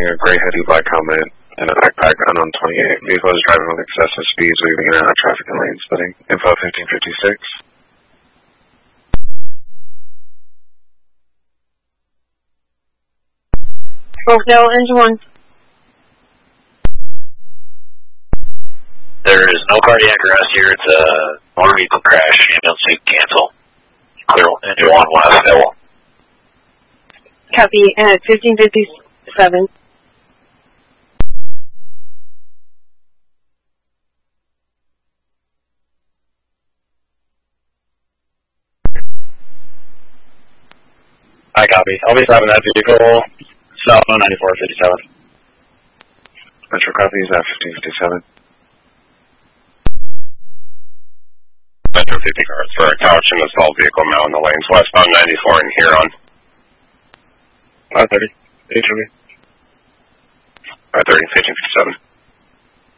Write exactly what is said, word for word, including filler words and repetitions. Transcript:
wearing a gray hoodie, black helmet, and a backpack, unknown twenty-eight. Vehicle is driving with excessive speeds, weaving in and out of traffic and lane splitting. Info fifteen fifty-six. Oakdale, engine one. There is no cardiac arrest here. It's a motor vehicle crash. Ambulance seat cancel. Clear engine one, last level. Copy at fifteen fifty-seven. I copy. I'll be stopping that vehicle. Southbound ninety-four fifty-seven. Metro copies at fifteen fifty-seven. Metro fifty cars for a couch and assault vehicle now in the lanes. Westbound ninety-four in Huron. five thirty. H O V. five thirty, fifteen fifty-seven.